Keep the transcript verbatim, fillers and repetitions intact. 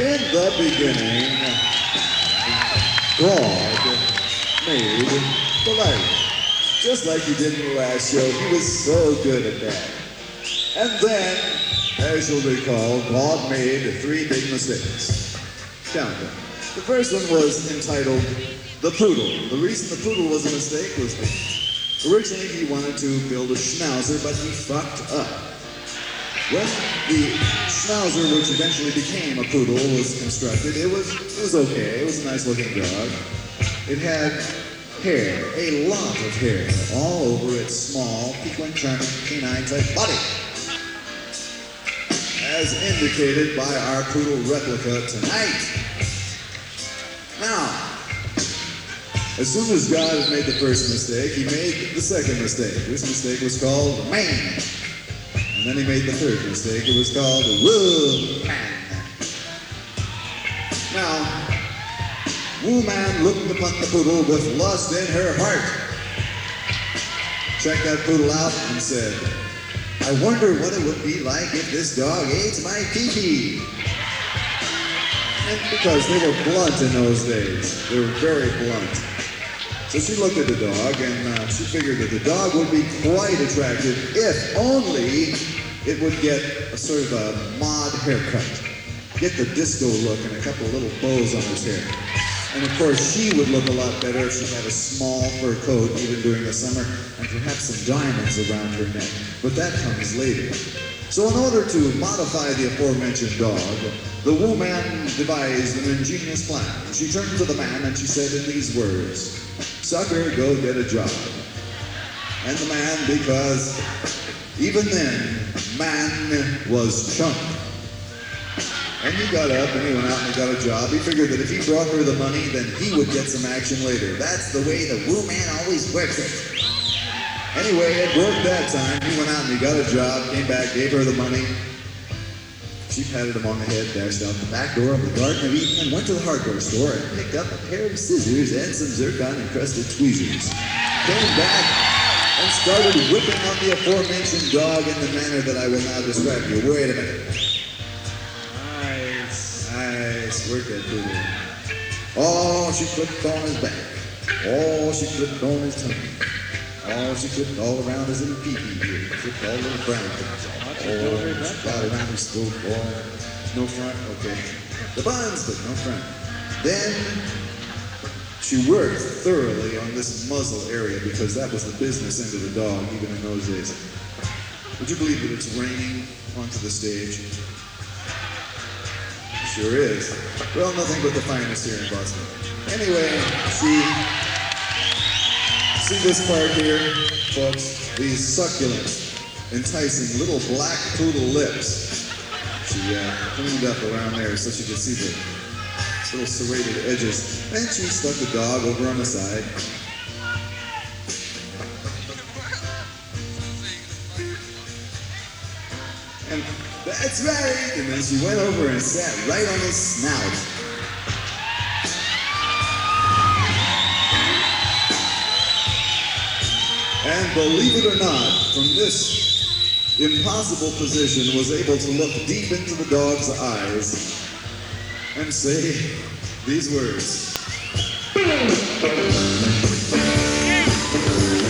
In the beginning, God made the light. Just like he did in the last show, he was so good at that. And then, as you'll recall, God made three big mistakes. Count them. The first one was entitled The Poodle. The reason the poodle was a mistake was that originally he wanted to build a schnauzer, but he fucked up. When the schnauzer, which eventually became a poodle, was constructed, it was, it was okay. It was a nice looking dog. It had hair, a lot of hair, all over its small, pequin charming, canine-type body. As indicated by our poodle replica tonight. Now, as soon as God had made the first mistake, he made the second mistake. This mistake was called man. And then he made the third mistake. It was called Woo-Man. Now, Woo-Man looked upon the poodle with lust in her heart. Checked that poodle out and said, I wonder what it would be like if this dog ate my pee-pee. And because they were blunt in those days. They were very blunt. So she looked at the dog and uh, she figured that the dog would be quite attractive if only it would get a sort of a mod haircut. Get the disco look and a couple of little bows on his hair. And of course she would look a lot better if she had a small fur coat even during the summer and perhaps some diamonds around her neck. But that comes later. So in order to modify the aforementioned dog, the Woo-Man devised an ingenious plan. She turned to the man and she said in these words, Sucker, go get a job. And the man, because even then, man was chump. And he got up and he went out and he got a job. He figured that if he brought her the money, then he would get some action later. That's the way the Woo-Man always works it. Anyway, it worked that time. He went out and he got a job, came back, gave her the money. She patted him on the head, dashed out the back door of the Garden of Eden, and went to the hardware store and picked up a pair of scissors and some zircon-encrusted tweezers. Came back and started whipping on the aforementioned dog in the manner that I will now describe to you. Wait a minute. Nice. Nice. Work that poodle. Oh, she flipped on his back. Oh, she flipped on his tummy. Oh, she flipped all around his little pee-pee here. Flipped all little brown things. Oh, she got around his throat. Oh, no front. Okay. The buns, but no front. Then she worked thoroughly on this muzzle area because that was the business end of the dog, even in those days. Would you believe that it's raining onto the stage? Sure is. Well, nothing but the finest here in Boston. Anyway, see, see this part here, folks? These succulent, enticing little black poodle lips. She uh, cleaned up around there so she could see the little serrated edges. And she stuck the dog over on the side. And that's right! And then she went over and sat right on his snout. And believe it or not, from this impossible position was able to look deep into the dog's eyes and say these words.